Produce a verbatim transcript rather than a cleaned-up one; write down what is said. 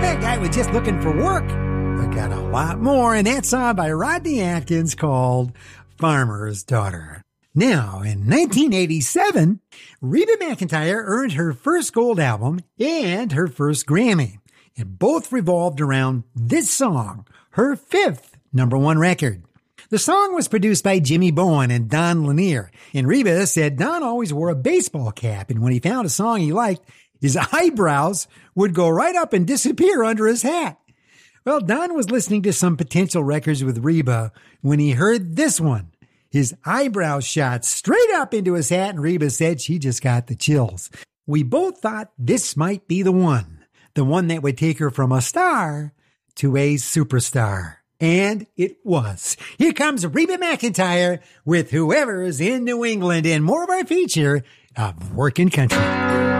that guy was just looking for work. We got a lot more in that song by Rodney Atkins called Farmer's Daughter. Now, in nineteen eighty-seven, Reba McEntire earned her first gold album and her first Grammy. And both revolved around this song, her fifth number one record. The song was produced by Jimmy Bowen and Don Lanier. And Reba said Don always wore a baseball cap, and when he found a song he liked, his eyebrows would go right up and disappear under his hat. Well, Don was listening to some potential records with Reba when he heard this one. His eyebrows shot straight up into his hat, and Reba said she just got the chills. We both thought this might be the one, the one that would take her from a star to a superstar. And it was. Here comes Reba McEntire with Whoever's in New England and more of our feature of Working Country.